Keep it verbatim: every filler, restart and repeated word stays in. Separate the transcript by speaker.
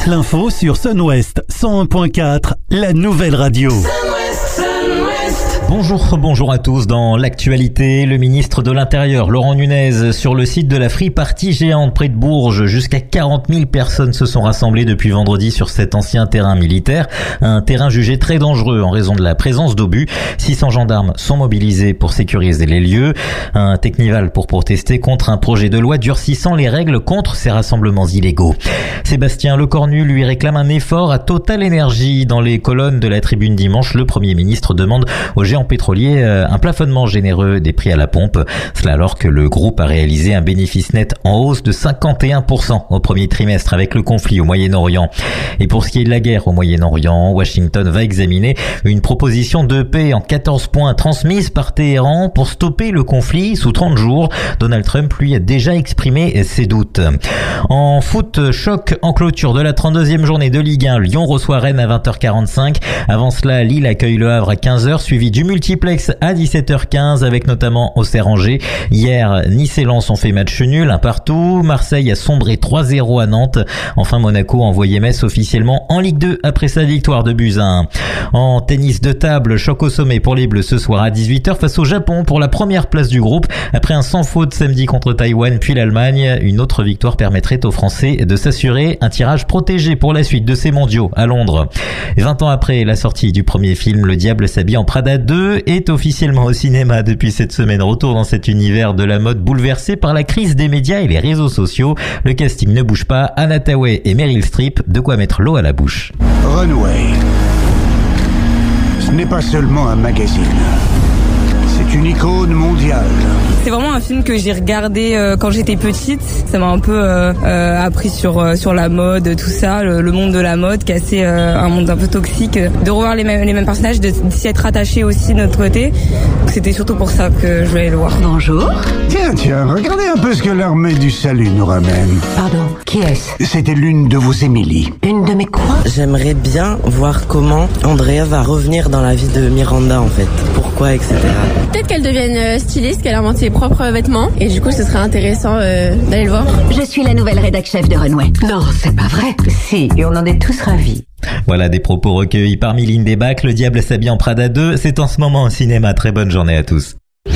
Speaker 1: Dance l'info sur Sun-Ouest cent un point quatre, la nouvelle radio.
Speaker 2: Sun-Ouest, Sun-Ouest.
Speaker 3: Bonjour, bonjour à tous. Dans l'actualité, le ministre de l'Intérieur, Laurent Nunez, sur le site de la Free Party géante près de Bourges. Jusqu'à quarante mille personnes se sont rassemblées depuis vendredi sur cet ancien terrain militaire. Un terrain jugé très dangereux en raison de la présence d'obus. six cents gendarmes sont mobilisés pour sécuriser les lieux. Un technival pour protester contre un projet de loi durcissant les règles contre ces rassemblements illégaux. Sébastien Lecornu lui réclame un effort à Total Energy. Dans les colonnes de la tribune dimanche, le Premier ministre demande aux géants pétroliers un plafonnement généreux des prix à la pompe. Cela alors que le groupe a réalisé un bénéfice net en hausse de cinquante et un pour cent au premier trimestre avec le conflit au Moyen-Orient. Et pour ce qui est de la guerre au Moyen-Orient, Washington va examiner une proposition de paix en quatorze points transmise par Téhéran pour stopper le conflit sous trente jours. Donald Trump, lui, a déjà exprimé ses doutes. En foot, choc en clôture de la trente-deuxième journée de Ligue un. Lyon reçoit Rennes à vingt heures quarante-cinq. Avant cela, Lille accueille Le Havre à quinze heures, suivi du multiplex à dix-sept heures quinze avec notamment Auxerre-Angers. Hier, Nice et Lens ont fait match nul, un partout. Marseille a sombré trois zéro à Nantes. Enfin, Monaco a envoyé Metz officiellement en Ligue deux après sa victoire de buts à un. En tennis de table, choc au sommet pour les Bleus ce soir à dix-huit heures face au Japon pour la première place du groupe. Après un sans faute samedi contre Taïwan puis l'Allemagne, une autre victoire permettrait aux Français de s'assurer un tirage protégé pour la suite de ces mondiaux à Londres. vingt ans après la sortie du premier film, Le Diable s'habille en Prada deux est officiellement au cinéma depuis cette semaine. Retour dans cet univers de la mode bouleversé par la crise des médias et les réseaux sociaux. Le casting ne bouge pas. Anna Thaoué et Meryl Streep, de quoi mettre l'eau à la bouche.
Speaker 4: Runway, ce n'est pas seulement un magazine. C'est une icône mondiale.
Speaker 5: C'est vraiment un film que j'ai regardé euh, quand j'étais petite. Ça m'a un peu euh, euh, appris sur euh, sur la mode, tout ça, le, le monde de la mode, qui est assez euh, un monde un peu toxique. De revoir les mêmes les mêmes personnages, de s'y être attaché aussi de notre côté. C'était surtout pour ça que je voulais le voir.
Speaker 6: Bonjour.
Speaker 4: Tiens, tiens, regardez un peu ce que l'armée du salut nous ramène.
Speaker 6: Pardon, qui est-ce?
Speaker 4: C'était l'une de vos Émilie.
Speaker 6: Une de mes quoi?
Speaker 7: J'aimerais bien voir comment Andrea va revenir dans la vie de Miranda en fait. Pourquoi, et cetera.
Speaker 8: Peut-être qu'elle devienne styliste, qu'elle invente ses propres vêtements. Et du coup, ce serait intéressant euh, d'aller le voir.
Speaker 6: Je suis la nouvelle rédac chef de Runway. Non, c'est pas vrai. Si, et on en est tous ravis.
Speaker 3: Voilà des propos recueillis par Mylène Debac. Le Diable s'habille en Prada deux, c'est en ce moment au cinéma. Très bonne journée à tous.